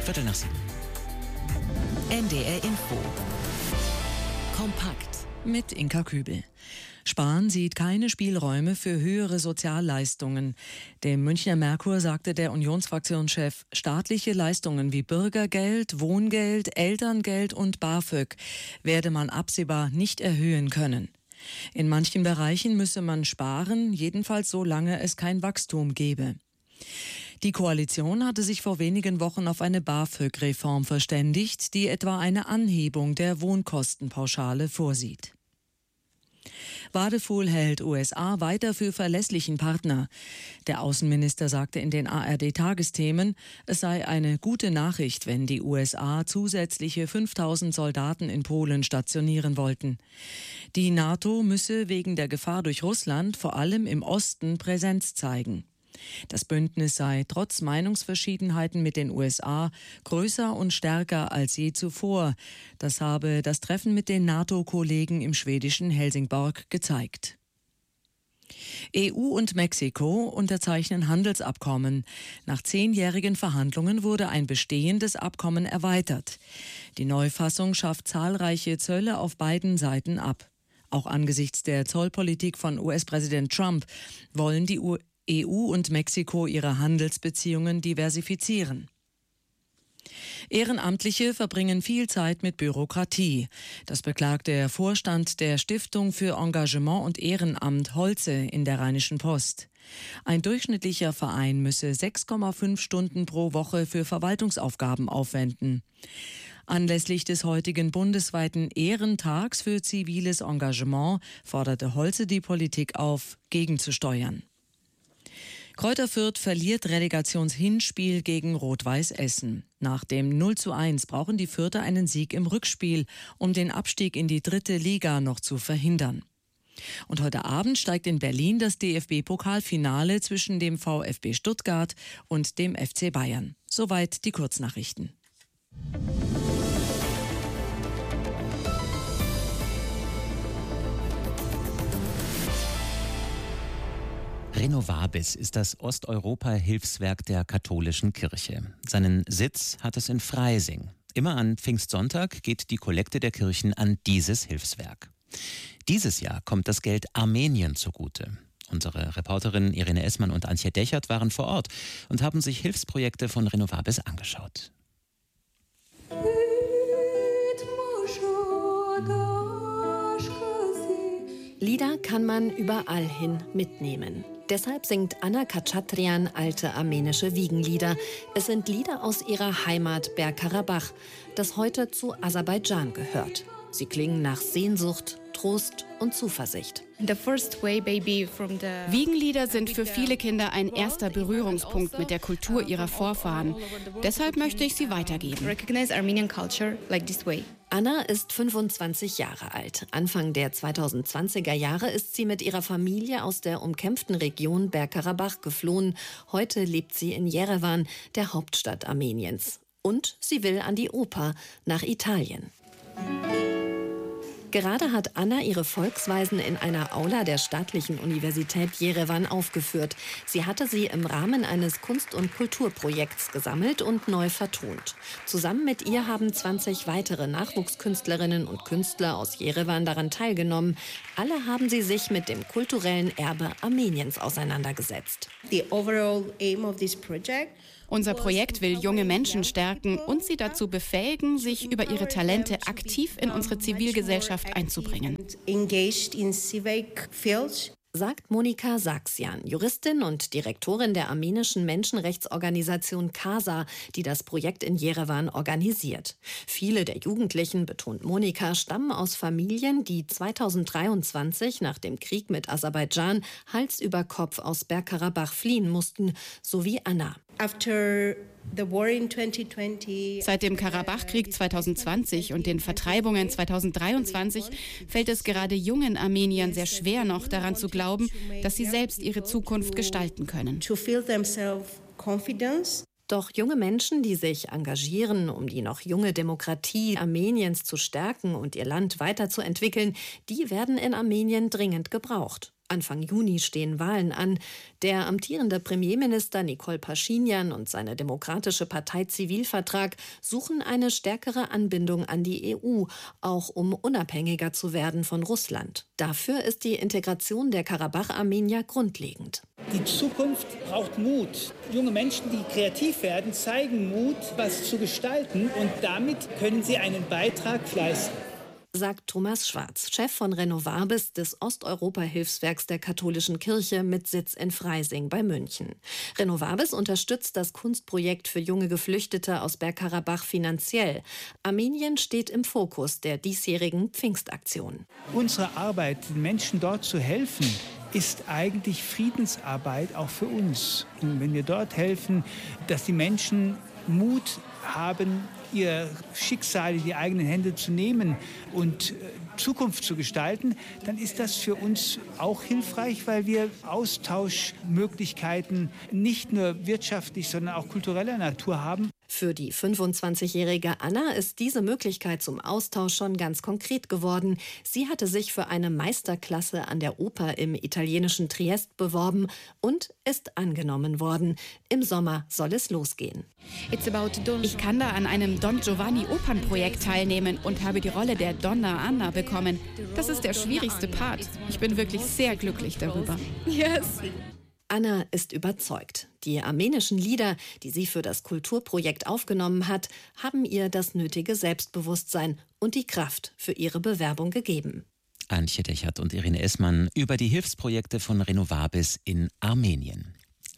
7:15. NDR Info. Kompakt. Mit Inka Kübel. Spahn sieht keine Spielräume für höhere Sozialleistungen. Dem Münchner Merkur sagte der Unionsfraktionschef, staatliche Leistungen wie Bürgergeld, Wohngeld, Elterngeld und BAföG werde man absehbar nicht erhöhen können. In manchen Bereichen müsse man sparen, jedenfalls solange es kein Wachstum gebe. Die Koalition hatte sich vor wenigen Wochen auf eine BAföG-Reform verständigt, die etwa eine Anhebung der Wohnkostenpauschale vorsieht. Wadefuhl hält USA weiter für verlässlichen Partner. Der Außenminister sagte in den ARD-Tagesthemen, es sei eine gute Nachricht, wenn die USA zusätzliche 5.000 Soldaten in Polen stationieren wollten. Die NATO müsse wegen der Gefahr durch Russland vor allem im Osten Präsenz zeigen. Das Bündnis sei trotz Meinungsverschiedenheiten mit den USA größer und stärker als je zuvor. Das habe das Treffen mit den NATO-Kollegen im schwedischen Helsingborg gezeigt. EU und Mexiko unterzeichnen Handelsabkommen. Nach 10-jährigen Verhandlungen wurde ein bestehendes Abkommen erweitert. Die Neufassung schafft zahlreiche Zölle auf beiden Seiten ab. Auch angesichts der Zollpolitik von US-Präsident Trump wollen die EU und Mexiko ihre Handelsbeziehungen diversifizieren. Ehrenamtliche verbringen viel Zeit mit Bürokratie. Das beklagt der Vorstand der Stiftung für Engagement und Ehrenamt Holze in der Rheinischen Post. Ein durchschnittlicher Verein müsse 6,5 Stunden pro Woche für Verwaltungsaufgaben aufwenden. Anlässlich des heutigen bundesweiten Ehrentags für ziviles Engagement forderte Holze die Politik auf, gegenzusteuern. Kräuter Fürth verliert Relegationshinspiel gegen Rot-Weiß Essen. Nach dem 0:1 brauchen die Fürther einen Sieg im Rückspiel, um den Abstieg in die 3. Liga noch zu verhindern. Und heute Abend steigt in Berlin das DFB-Pokalfinale zwischen dem VfB Stuttgart und dem FC Bayern. Soweit die Kurznachrichten. Renovabis ist das Osteuropa-Hilfswerk der katholischen Kirche. Seinen Sitz hat es in Freising. Immer an Pfingstsonntag geht die Kollekte der Kirchen an dieses Hilfswerk. Dieses Jahr kommt das Geld Armenien zugute. Unsere Reporterinnen Irene Essmann und Antje Dechert waren vor Ort und haben sich Hilfsprojekte von Renovabis angeschaut. Lieder kann man überall hin mitnehmen. Deshalb singt Anna Kachatrian alte armenische Wiegenlieder. Es sind Lieder aus ihrer Heimat Bergkarabach, das heute zu Aserbaidschan gehört. Sie klingen nach Sehnsucht, Trost und Zuversicht. Wiegenlieder sind für viele Kinder ein erster Berührungspunkt mit der Kultur ihrer Vorfahren. Deshalb möchte ich sie weitergeben. Anna ist 25 Jahre alt. Anfang der 2020er Jahre ist sie mit ihrer Familie aus der umkämpften Region Bergkarabach geflohen. Heute lebt sie in Jerewan, der Hauptstadt Armeniens. Und sie will an die Oper, nach Italien. Gerade hat Anna ihre Volksweisen in einer Aula der Staatlichen Universität Jerewan aufgeführt. Sie hatte sie im Rahmen eines Kunst- und Kulturprojekts gesammelt und neu vertont. Zusammen mit ihr haben 20 weitere Nachwuchskünstlerinnen und Künstler aus Jerewan daran teilgenommen. Alle haben sie sich mit dem kulturellen Erbe Armeniens auseinandergesetzt. Unser Projekt will junge Menschen stärken und sie dazu befähigen, sich über ihre Talente aktiv in unsere Zivilgesellschaft einzubringen. Sagt Monika Saxian, Juristin und Direktorin der armenischen Menschenrechtsorganisation KASA, die das Projekt in Jerewan organisiert. Viele der Jugendlichen, betont Monika, stammen aus Familien, die 2023 nach dem Krieg mit Aserbaidschan Hals über Kopf aus Bergkarabach fliehen mussten, so wie Anna. Seit dem Karabachkrieg 2020 und den Vertreibungen 2023 fällt es gerade jungen Armeniern sehr schwer, noch daran zu glauben, dass sie selbst ihre Zukunft gestalten können. Doch junge Menschen, die sich engagieren, um die noch junge Demokratie Armeniens zu stärken und ihr Land weiterzuentwickeln, die werden in Armenien dringend gebraucht. Anfang Juni stehen Wahlen an. Der amtierende Premierminister Nikol Paschinjan und seine Demokratische Partei Zivilvertrag suchen eine stärkere Anbindung an die EU, auch um unabhängiger zu werden von Russland. Dafür ist die Integration der Karabach-Armenier grundlegend. Die Zukunft braucht Mut. Junge Menschen, die kreativ werden, zeigen Mut, was zu gestalten, und damit können sie einen Beitrag leisten. Sagt Thomas Schwarz, Chef von Renovabis, des Osteuropa-Hilfswerks der katholischen Kirche mit Sitz in Freising bei München. Renovabis unterstützt das Kunstprojekt für junge Geflüchtete aus Bergkarabach finanziell. Armenien steht im Fokus der diesjährigen Pfingstaktion. Unsere Arbeit, den Menschen dort zu helfen, ist eigentlich Friedensarbeit auch für uns. Und wenn wir dort helfen, dass die Menschen Mut haben, ihr Schicksal in die eigenen Hände zu nehmen und Zukunft zu gestalten, dann ist das für uns auch hilfreich, weil wir Austauschmöglichkeiten nicht nur wirtschaftlich, sondern auch kultureller Natur haben. Für die 25-jährige Anna ist diese Möglichkeit zum Austausch schon ganz konkret geworden. Sie hatte sich für eine Meisterklasse an der Oper im italienischen Triest beworben und ist angenommen worden. Im Sommer soll es losgehen. Ich kann da an einem Don Giovanni Opernprojekt teilnehmen und habe die Rolle der Donna Anna bekommen. Das ist der schwierigste Part. Ich bin wirklich sehr glücklich darüber. Yes. Anna ist überzeugt. Die armenischen Lieder, die sie für das Kulturprojekt aufgenommen hat, haben ihr das nötige Selbstbewusstsein und die Kraft für ihre Bewerbung gegeben. Antje Dechert und Irene Essmann über die Hilfsprojekte von Renovabis in Armenien.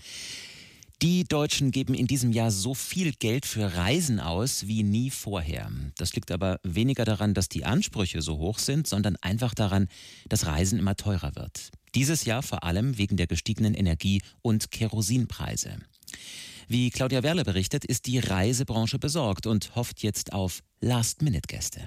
Die Deutschen geben in diesem Jahr so viel Geld für Reisen aus wie nie vorher. Das liegt aber weniger daran, dass die Ansprüche so hoch sind, sondern einfach daran, dass Reisen immer teurer wird. Dieses Jahr vor allem wegen der gestiegenen Energie- und Kerosinpreise. Wie Claudia Werle berichtet, ist die Reisebranche besorgt und hofft jetzt auf Last-Minute-Gäste.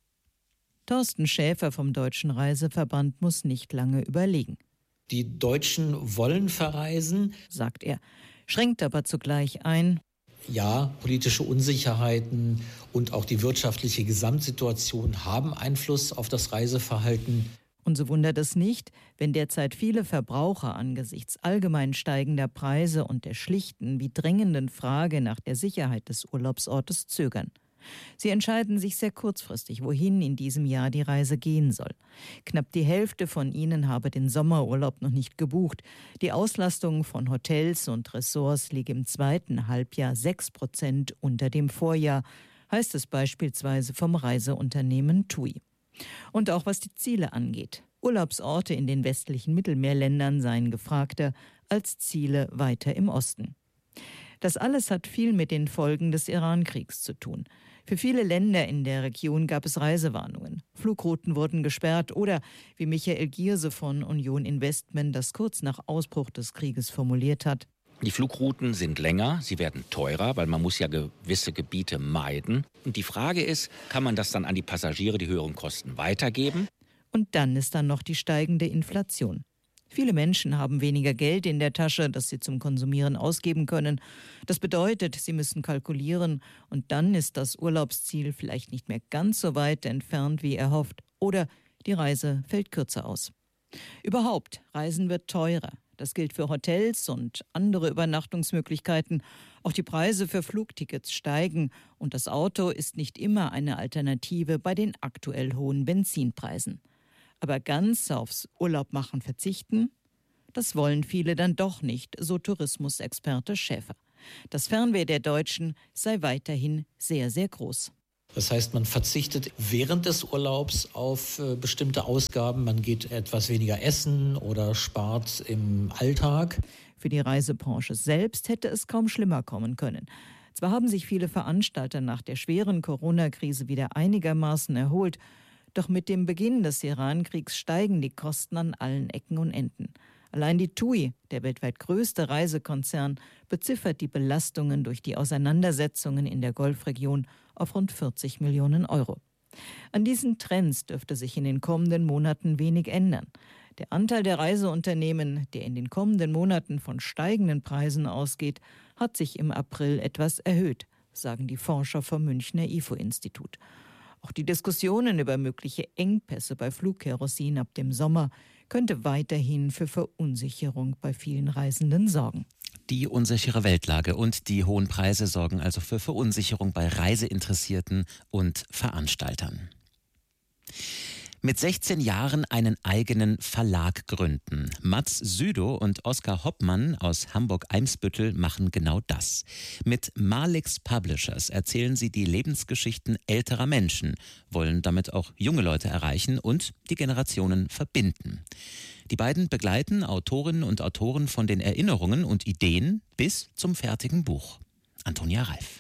Thorsten Schäfer vom Deutschen Reiseverband muss nicht lange überlegen. Die Deutschen wollen verreisen, sagt er, schränkt aber zugleich ein. Ja, politische Unsicherheiten und auch die wirtschaftliche Gesamtsituation haben Einfluss auf das Reiseverhalten. Und so wundert es nicht, wenn derzeit viele Verbraucher angesichts allgemein steigender Preise und der schlichten wie drängenden Frage nach der Sicherheit des Urlaubsortes zögern. Sie entscheiden sich sehr kurzfristig, wohin in diesem Jahr die Reise gehen soll. Knapp die Hälfte von ihnen habe den Sommerurlaub noch nicht gebucht. Die Auslastung von Hotels und Ressorts liege im zweiten Halbjahr 6% unter dem Vorjahr, heißt es beispielsweise vom Reiseunternehmen TUI. Und auch was die Ziele angeht. Urlaubsorte in den westlichen Mittelmeerländern seien gefragter als Ziele weiter im Osten. Das alles hat viel mit den Folgen des Iran-Kriegs zu tun. Für viele Länder in der Region gab es Reisewarnungen. Flugrouten wurden gesperrt oder, wie Michael Gierse von Union Investment das kurz nach Ausbruch des Krieges formuliert hat: Die Flugrouten sind länger, sie werden teurer, weil man muss ja gewisse Gebiete meiden. Und die Frage ist, kann man das dann an die Passagiere, die höheren Kosten, weitergeben? Und dann ist da noch die steigende Inflation. Viele Menschen haben weniger Geld in der Tasche, das sie zum Konsumieren ausgeben können. Das bedeutet, sie müssen kalkulieren und dann ist das Urlaubsziel vielleicht nicht mehr ganz so weit entfernt wie erhofft oder die Reise fällt kürzer aus. Überhaupt, Reisen wird teurer. Das gilt für Hotels und andere Übernachtungsmöglichkeiten. Auch die Preise für Flugtickets steigen und das Auto ist nicht immer eine Alternative bei den aktuell hohen Benzinpreisen. Aber ganz aufs Urlaubmachen verzichten, das wollen viele dann doch nicht, so Tourismusexperte Schäfer. Das Fernweh der Deutschen sei weiterhin sehr, sehr groß. Das heißt, man verzichtet während des Urlaubs auf bestimmte Ausgaben. Man geht etwas weniger essen oder spart im Alltag. Für die Reisebranche selbst hätte es kaum schlimmer kommen können. Zwar haben sich viele Veranstalter nach der schweren Corona-Krise wieder einigermaßen erholt, doch mit dem Beginn des Iran-Kriegs steigen die Kosten an allen Ecken und Enden. Allein die TUI, der weltweit größte Reisekonzern, beziffert die Belastungen durch die Auseinandersetzungen in der Golfregion auf rund 40 Millionen Euro. An diesen Trends dürfte sich in den kommenden Monaten wenig ändern. Der Anteil der Reiseunternehmen, der in den kommenden Monaten von steigenden Preisen ausgeht, hat sich im April etwas erhöht, sagen die Forscher vom Münchner IFO-Institut. Auch die Diskussionen über mögliche Engpässe bei Flugkerosin ab dem Sommer könnte weiterhin für Verunsicherung bei vielen Reisenden sorgen. Die unsichere Weltlage und die hohen Preise sorgen also für Verunsicherung bei Reiseinteressierten und Veranstaltern. Mit 16 Jahren einen eigenen Verlag gründen. Mats Südow und Oskar Hoppmann aus Hamburg-Eimsbüttel machen genau das. Mit Malix Publishers erzählen sie die Lebensgeschichten älterer Menschen, wollen damit auch junge Leute erreichen und die Generationen verbinden. Die beiden begleiten Autorinnen und Autoren von den Erinnerungen und Ideen bis zum fertigen Buch. Antonia Reif.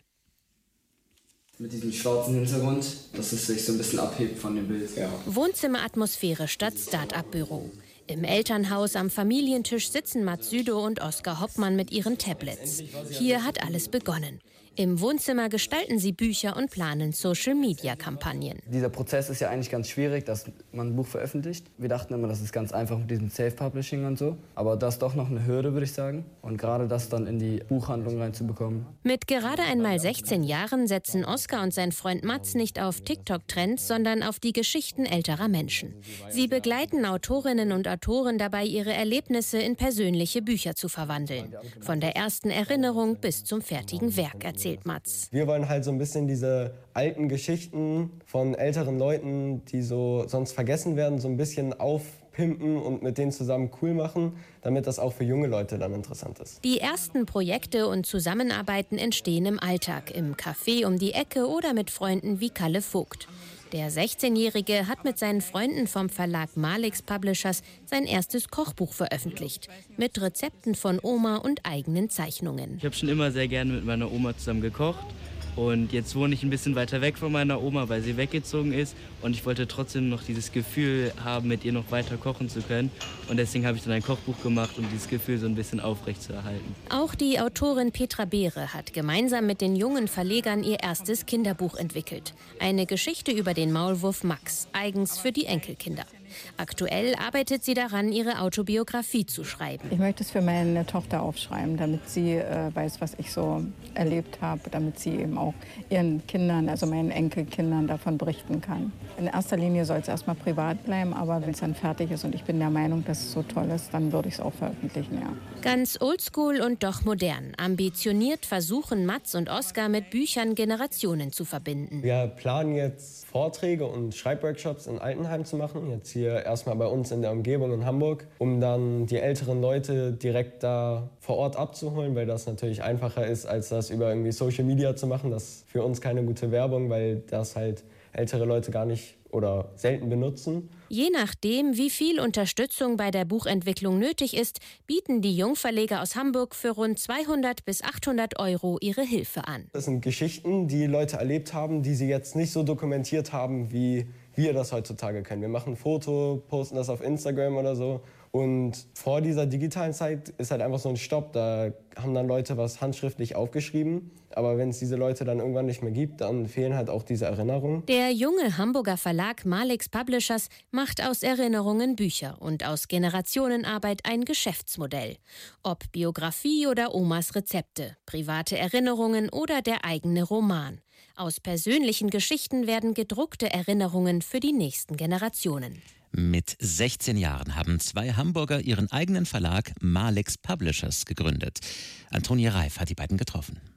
Mit diesem schwarzen Hintergrund, dass es sich so ein bisschen abhebt von dem Bild. Ja. Wohnzimmeratmosphäre statt Start-up-Büro. Im Elternhaus am Familientisch sitzen Mats Südow und Oskar Hoppmann mit ihren Tablets. Hier hat alles begonnen. Im Wohnzimmer gestalten sie Bücher und planen Social-Media-Kampagnen. Dieser Prozess ist ja eigentlich ganz schwierig, dass man ein Buch veröffentlicht. Wir dachten immer, das ist ganz einfach mit diesem Self-Publishing und so. Aber das ist doch noch eine Hürde, würde ich sagen. Und gerade das dann in die Buchhandlung reinzubekommen. Mit gerade einmal 16 Jahren setzen Oskar und sein Freund Mats nicht auf TikTok-Trends, sondern auf die Geschichten älterer Menschen. Sie begleiten Autorinnen und Autoren dabei, ihre Erlebnisse in persönliche Bücher zu verwandeln. Von der ersten Erinnerung bis zum fertigen Werk, erzählt Mats. Wir wollen halt so ein bisschen diese alten Geschichten von älteren Leuten, die so sonst vergessen werden, so ein bisschen aufpimpen und mit denen zusammen cool machen, damit das auch für junge Leute dann interessant ist. Die ersten Projekte und Zusammenarbeiten entstehen im Alltag, im Café um die Ecke oder mit Freunden wie Kalle Vogt. Der 16-Jährige hat mit seinen Freunden vom Verlag Malix Publishers sein erstes Kochbuch veröffentlicht. Mit Rezepten von Oma und eigenen Zeichnungen. Ich habe schon immer sehr gerne mit meiner Oma zusammen gekocht. Und jetzt wohne ich ein bisschen weiter weg von meiner Oma, weil sie weggezogen ist. Und ich wollte trotzdem noch dieses Gefühl haben, mit ihr noch weiter kochen zu können. Und deswegen habe ich dann ein Kochbuch gemacht, um dieses Gefühl so ein bisschen aufrechtzuerhalten. Auch die Autorin Petra Beere hat gemeinsam mit den jungen Verlegern ihr erstes Kinderbuch entwickelt. Eine Geschichte über den Maulwurf Max, eigens für die Enkelkinder. Aktuell arbeitet sie daran, ihre Autobiografie zu schreiben. Ich möchte es für meine Tochter aufschreiben, damit sie weiß, was ich so erlebt habe, damit sie eben auch ihren Kindern, also meinen Enkelkindern, davon berichten kann. In erster Linie soll es erstmal privat bleiben, aber wenn es dann fertig ist und ich bin der Meinung, dass es so toll ist, dann würde ich es auch veröffentlichen, ja. Ganz oldschool und doch modern. Ambitioniert versuchen Mats und Oskar mit Büchern Generationen zu verbinden. Wir planen jetzt Vorträge und Schreibworkshops in Altenheim zu machen, jetzt hier erstmal bei uns in der Umgebung in Hamburg, um dann die älteren Leute direkt da vor Ort abzuholen, weil das natürlich einfacher ist, als das über irgendwie Social Media zu machen. Das ist für uns keine gute Werbung, weil das halt ältere Leute gar nicht oder selten benutzen. Je nachdem, wie viel Unterstützung bei der Buchentwicklung nötig ist, bieten die Jungverleger aus Hamburg für rund 200 bis 800 € ihre Hilfe an. Das sind Geschichten, die Leute erlebt haben, die sie jetzt nicht so dokumentiert haben, wie wir das heutzutage können. Wir machen ein Foto, posten das auf Instagram oder so. Und vor dieser digitalen Zeit ist halt einfach so ein Stopp. Da haben dann Leute was handschriftlich aufgeschrieben. Aber wenn es diese Leute dann irgendwann nicht mehr gibt, dann fehlen halt auch diese Erinnerungen. Der junge Hamburger Verlag Malix Publishers macht aus Erinnerungen Bücher und aus Generationenarbeit ein Geschäftsmodell. Ob Biografie oder Omas Rezepte, private Erinnerungen oder der eigene Roman. Aus persönlichen Geschichten werden gedruckte Erinnerungen für die nächsten Generationen. Mit 16 Jahren haben 2 Hamburger ihren eigenen Verlag Malix Publishers gegründet. Antonia Reif hat die beiden getroffen.